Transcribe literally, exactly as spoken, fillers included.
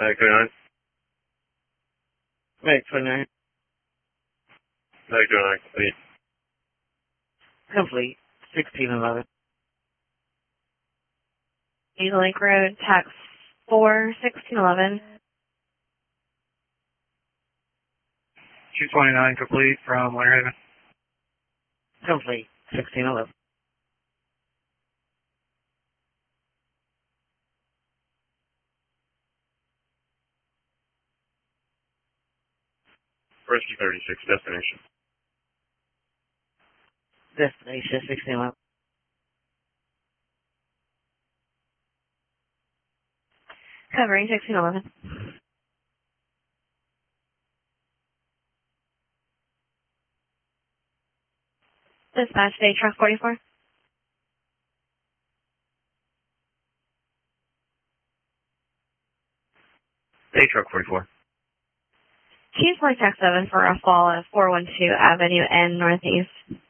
Mag twenty-nine. Mag twenty-nine. Mag twenty-nine, complete. Complete. sixteen eleven. Eagle Lake Road, tax four, sixteen eleven. two twenty-nine, complete from Winter Haven. Complete. sixteen eleven. Rescue thirty-six, destination. Destination sixteen eleven. Covering sixteen eleven. Dispatch Day Truck forty-four. Day Truck forty-four. Chief Flight Tax seven for a fall at four one two Avenue N Northeast.